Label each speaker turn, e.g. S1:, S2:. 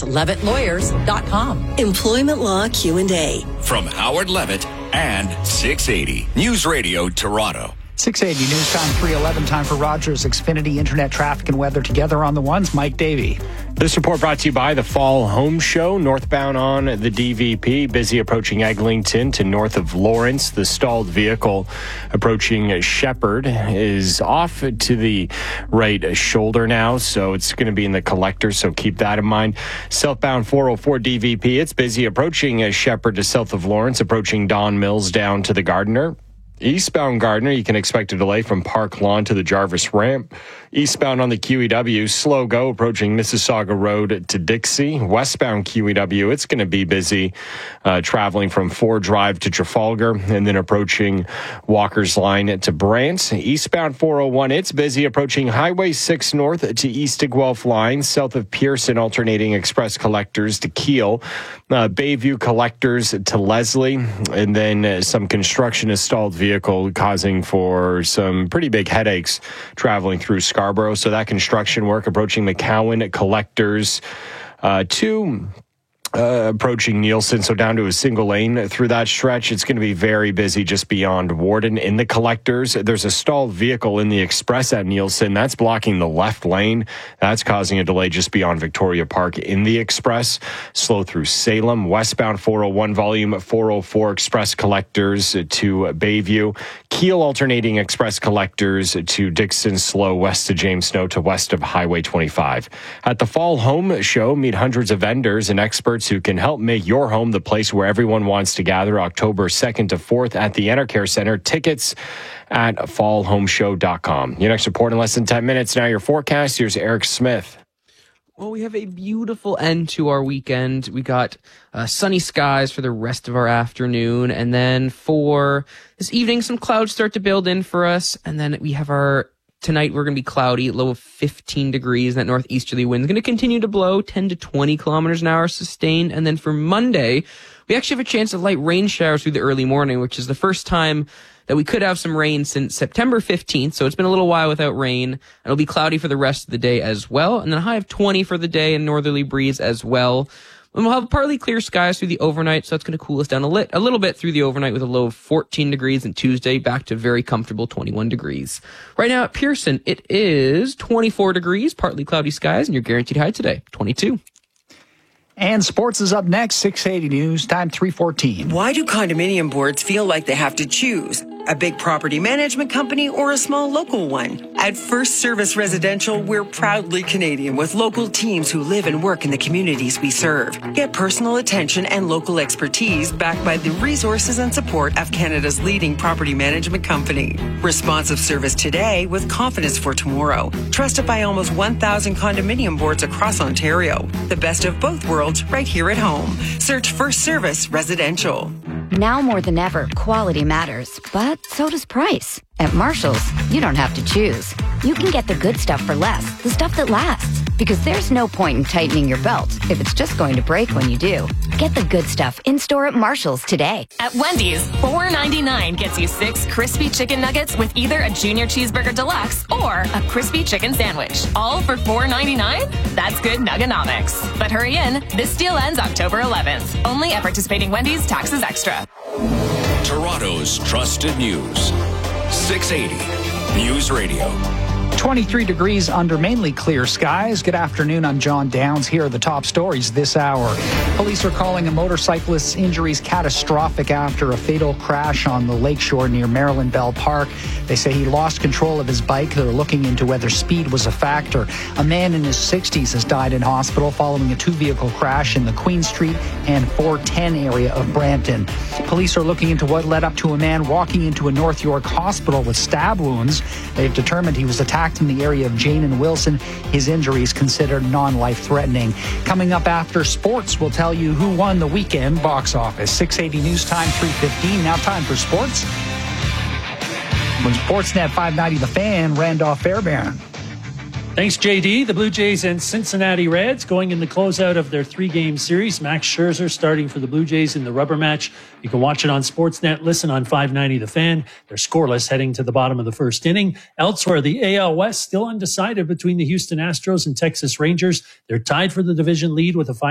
S1: That's LevittLawyers.com.
S2: Employment Law Q&A.
S3: From Howard Levitt and 680 News Radio Toronto.
S4: 680 News Time 3:11. Time for Rogers Xfinity Internet Traffic and Weather together on the ones. Mike Davey.
S5: This report brought to you by the Fall Home Show. Northbound on the DVP, busy approaching Eglinton to north of Lawrence. The stalled vehicle approaching Shepherd is off to the right shoulder now, so it's going to be in the collector, so keep that in mind. Southbound 404 DVP, it's busy approaching Shepherd to south of Lawrence, approaching Don Mills down to the Gardiner. Eastbound Gardiner, you can expect a delay from Park Lawn to the Jarvis Ramp. Eastbound on the QEW, slow go approaching Mississauga Road to Dixie. Westbound QEW, it's going to be busy traveling from Ford Drive to Trafalgar and then approaching Walker's Line to Brant. Eastbound 401, it's busy approaching Highway 6 north to East to Guelph Line. South of Pearson, alternating express collectors to Kiel. Bayview collectors to Leslie. And then some construction has stalled vehicle causing for some pretty big headaches traveling through Scarborough. So that construction work approaching McCowan collectors to approaching Nielsen, so down to a single lane through that stretch. It's going to be very busy just beyond Warden. In the collectors, there's a stalled vehicle in the express at Nielsen. That's blocking the left lane. That's causing a delay just beyond Victoria Park in the express. Slow through Salem. Westbound 401 volume 404 express collectors to Bayview. Kiel alternating express collectors to Dixon. Slow west to James Snow to west of Highway 25. At the Fall Home Show, meet hundreds of vendors and experts who can help make your home the place where everyone wants to gather October 2nd to 4th at the Enercare Center. Tickets at fallhomeshow.com. Your next report in less than 10 minutes. Now your forecast. Here's Eric Smith.
S6: Well, we have a beautiful end to our weekend. We got sunny skies for the rest of our afternoon. And then for this evening, some clouds start to build in for us. And then we have tonight, we're going to be cloudy, low of 15 degrees. That northeasterly wind is going to continue to blow 10 to 20 kilometers an hour sustained. And then for Monday, we actually have a chance of light rain showers through the early morning, which is the first time that we could have some rain since September 15th. So it's been a little while without rain. It'll be cloudy for the rest of the day as well. And then a high of 20 for the day and northerly breeze as well. And we'll have partly clear skies through the overnight, so that's going to cool us down a little bit through the overnight with a low of 14 degrees, and Tuesday back to very comfortable 21 degrees. Right now at Pearson, it is 24 degrees, partly cloudy skies, and your guaranteed high today, 22.
S4: And sports is up next, 680 News, time 3:14.
S2: Why do condominium boards feel like they have to choose? A big property management company or a small local one? At First Service Residential, we're proudly Canadian with local teams who live and work in the communities we serve. Get personal attention and local expertise backed by the resources and support of Canada's leading property management company. Responsive service today with confidence for tomorrow. Trusted by almost 1,000 condominium boards across Ontario. The best of both worlds right here at home. Search First Service Residential.
S7: Now more than ever, quality matters, but so does price. At Marshall's, you don't have to choose. You can get the good stuff for less, the stuff that lasts. Because there's no point in tightening your belt if it's just going to break when you do. Get the good stuff in-store at Marshall's today.
S8: At Wendy's, $4.99 gets you 6 crispy chicken nuggets with either a Junior Cheeseburger Deluxe or a crispy chicken sandwich. All for $4.99? That's good nuggonomics. But hurry in, this deal ends October 11th. Only at participating Wendy's, taxes extra.
S3: Toronto's trusted news. 680 News Radio.
S4: 23 degrees under mainly clear skies. Good afternoon. I'm John Downs. Here are the top stories this hour. Police are calling a motorcyclist's injuries catastrophic after a fatal crash on the lakeshore near Maryland Bell Park. They say he lost control of his bike. They're looking into whether speed was a factor. A man in his 60s has died in hospital following a two-vehicle crash in the Queen Street and 410 area of Brampton. Police are looking into what led up to a man walking into a North York hospital with stab wounds. They've determined he was attacked in the area of Jane and Wilson. His injuries considered non-life-threatening. Coming up after sports, we'll tell you who won the weekend box office. 680 News Time, 3:15. Now time for sports. When Sportsnet 590 The Fan, Randolph Fairbairn.
S9: Thanks, JD. The Blue Jays and Cincinnati Reds going in the closeout of their 3-game series. Max Scherzer starting for the Blue Jays in the rubber match. You can watch it on Sportsnet, listen on 590 The Fan. They're scoreless heading to the bottom of the first inning. Elsewhere, the AL West still undecided between the Houston Astros and Texas Rangers. They're tied for the division lead with a